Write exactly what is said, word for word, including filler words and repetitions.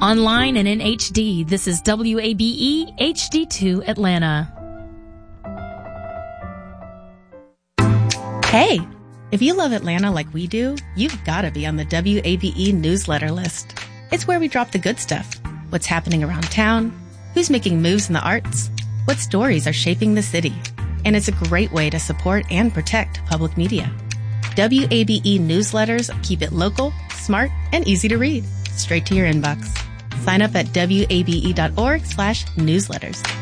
Online and in H D, this is W A B E H D two Atlanta. Hey, if you love Atlanta like we do, you've got to be on the W A B E newsletter list. It's where we drop the good stuff. What's happening around town, who's making moves in the arts, what stories are shaping the city. And it's a great way to support and protect public media. W A B E newsletters keep it local, smart, and easy to read. Straight to your inbox. Sign up at W A B E dot org slash newsletters.